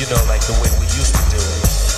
You know, like the way we used to do it.